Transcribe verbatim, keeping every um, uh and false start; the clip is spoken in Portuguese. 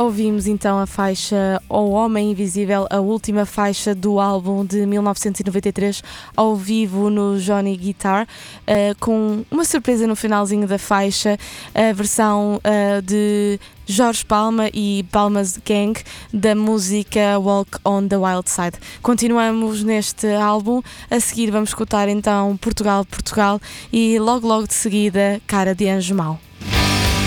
Ouvimos então a faixa O Homem Invisível, a última faixa do álbum de mil novecentos e noventa e três, ao vivo no Johnny Guitar, uh, com uma surpresa no finalzinho da faixa, a versão uh, de Jorge Palma e Palma's Gang da música Walk on the Wild Side. Continuamos neste álbum, a seguir vamos escutar então Portugal, Portugal e logo logo de seguida Cara de Anjo Mau.